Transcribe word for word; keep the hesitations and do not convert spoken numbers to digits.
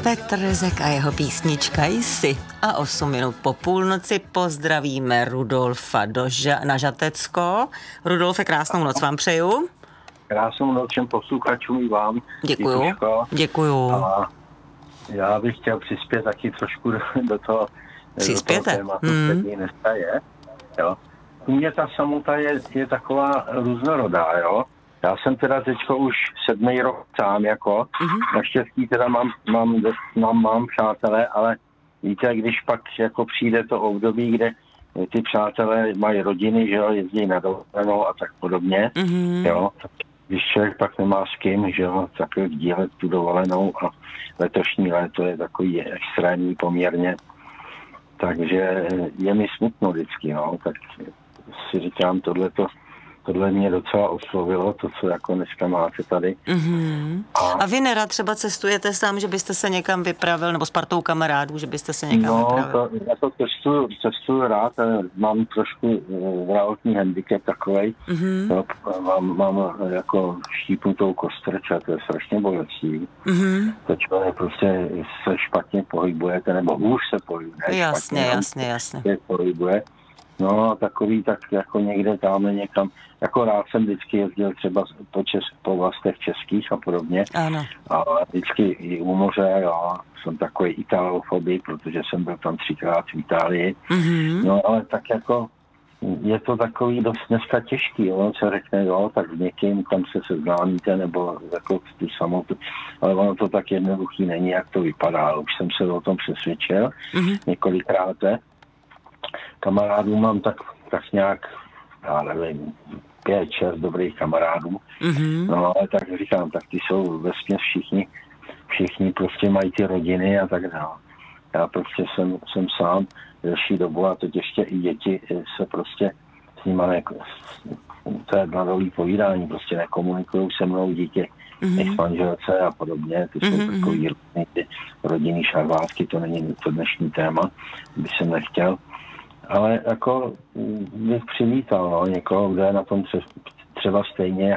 Petr Rezek a jeho písnička Jsi. A osm minut po půlnoci pozdravíme Rudolfa do Ža- na Žatecko. Rudolfe, krásnou noc vám přeju. Krásnou noc všem posluchačům i vám. Děkuju. Vituško. Děkuju. A já bych chtěl přispět taky trošku do, do toho, Přispěte. do toho tématu, hmm. který dneska je. Jo. U mě ta samota je, je taková různorodá, jo. Já jsem teda teďko už sedmý rok sám, jako. Mm-hmm. Naštěstí teda mám, mám, dost, mám, mám přátelé, ale víte, když pak jako přijde to období, kde ty přátelé mají rodiny, že jo, jezdí na dovolenou a tak podobně, mm-hmm. jo, tak když člověk pak nemá s kým, že jo, tak sdílet tu dovolenou a letošní léto je takový extrémní poměrně, takže je mi smutno vždycky, no, tak si říkám, tohleto, tohle mě docela oslovilo, to, co jako dneska máte tady. Mm-hmm. A... a vy nerad třeba cestujete sám, že byste se někam vypravil, nebo s partou kamarádů, že byste se někam no, vypravil? No, já to cestuju, cestuju rád, mám trošku zdravotní handicap takovej, mm-hmm. no, mám, mám jako štípnutou kostrč a to je strašně bolestí. Mm-hmm. To člověk prostě se špatně pohybujete, nebo hůř se pohybuje. Jasně, špatně, jasně, jasně. Se pohybuje. No, takový, tak jako někde tamhle někam, jako rád jsem vždycky jezdil třeba po, čes, po vlastech českých a podobně. Ano. A vždycky i u moře, já jsem takový italofobik, protože jsem byl tam třikrát v Itálii. Mm-hmm. No, ale tak jako je to takový dost dneska těžký, jo, se řekne, jo, tak s někým tam se seznámíte, nebo jako tu samotu, ale ono to tak jednoduchý není, jak to vypadá. Už jsem se o tom přesvědčil mm-hmm. několikrát. Kamarádů mám tak, tak nějak, já nevím, pět, šest dobrých kamarádů. Mm-hmm. No ale tak říkám, tak ty jsou vesměs všichni, všichni prostě mají ty rodiny a tak dále. Já prostě jsem, jsem sám delší dobu a teď ještě i děti se prostě s nima ne, to je mladový povídání, prostě nekomunikují se mnou díky mm-hmm. ex-manželce a podobně, ty jsou mm-hmm. takový ty rodinný šarvátky, to není to dnešní téma, by jsem nechtěl. Ale jako bych přivítal, no, někoho, kdo je na tom třeba stejně